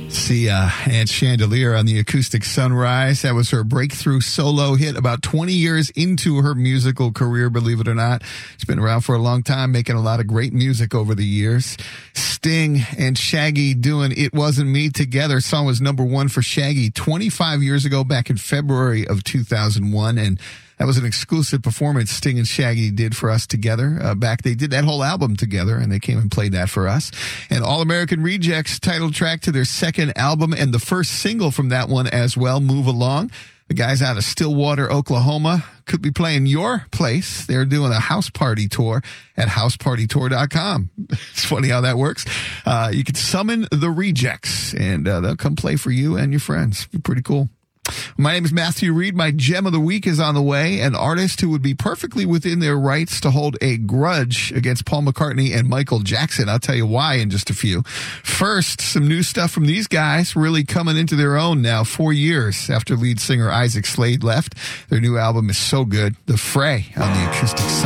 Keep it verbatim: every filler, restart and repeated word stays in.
Sia and Chandelier on the Acoustic Sunrise. That was her breakthrough solo hit about twenty years into her musical career, believe it or not. She's been around for a long time, making a lot of great music over the years. Sting and Shaggy doing It Wasn't Me together. Song was number one for Shaggy twenty-five years ago, back in February of two thousand one. And that was an exclusive performance Sting and Shaggy did for us together. Uh, back, they did that whole album together, and they came and played that for us. And All American Rejects, title track to their second album, and the first single from that one as well, Move Along. The guys out of Stillwater, Oklahoma, could be playing your place. They're doing a house party tour at house party tour dot com. It's funny how that works. Uh, you can summon the Rejects, and uh, they'll come play for you and your friends. Pretty cool. My name is Matthew Reed. My gem of the week is on the way. An artist who would be perfectly within their rights to hold a grudge against Paul McCartney and Michael Jackson. I'll tell you why in just a few. First, some new stuff from these guys really coming into their own now, four years after lead singer Isaac Slade left. Their new album is so good. The Fray on the Acoustic Sun.